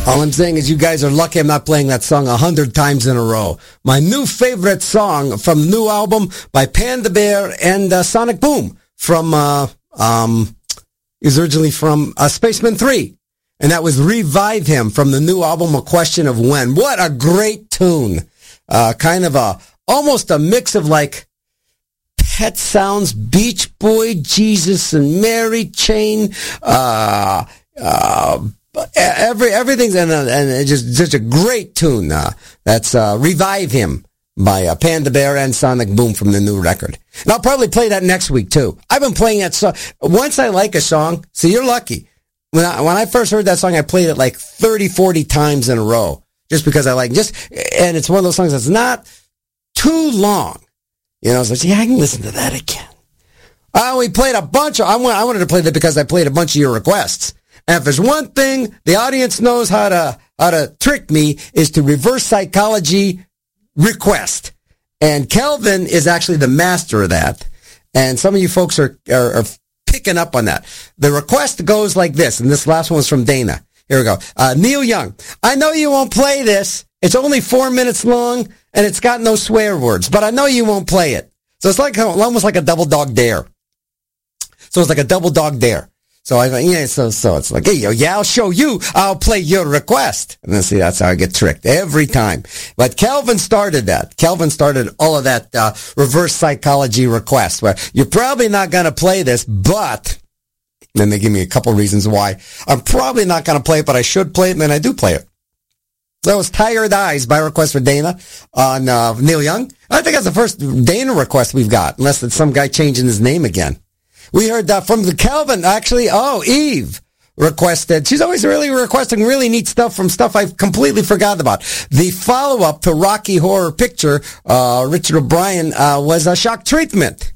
All I'm saying is you guys are lucky I'm not playing that song 100 times in a row. My new favorite song from the new album by Panda Bear and Sonic Boom from, is originally from Spaceman 3. And that was Revive Him from the new album, A Question of When. What a great tune. Kind of almost a mix of like Pet Sounds, Beach Boy, Jesus and Mary Chain, everything's and it's just such a great tune. That's Revive Him by Panda Bear and Sonic Boom from the new record. And I'll probably play that next week too. I've been playing that song. Once I like a song, see, you're lucky. When I first heard that song, I played it like 30, 40 times in a row just because I like and it's one of those songs that's not too long. You know, so yeah, I can listen to that again. We played a bunch of, I wanted to play that because I played a bunch of your requests. And if there's one thing the audience knows how to trick me is to reverse psychology request. And Kelvin is actually the master of that. And some of you folks are picking up on that. The request goes like this, and this last one was from Dana. Here we go. Neil Young, I know you won't play this. It's only 4 minutes long, and it's got no swear words, but I know you won't play it. So it's like almost like a double dog dare. So it's like a double dog dare. So I thought, yeah, so it's like, hey, yeah, I'll show you. I'll play your request. And then see, that's how I get tricked every time. But Kelvin started that. Kelvin started all of that reverse psychology request where you're probably not going to play this, but then they give me a couple reasons why I'm probably not going to play it, but I should play it, and then I do play it. That was Tired Eyes by request for Dana on Neil Young. I think that's the first Dana request we've got, unless it's some guy changing his name again. We heard from the Kelvin, actually. Oh, Eve requested. She's always really requesting really neat stuff from stuff I've completely forgotten about. The follow-up to Rocky Horror Picture, Richard O'Brien, was a Shock Treatment.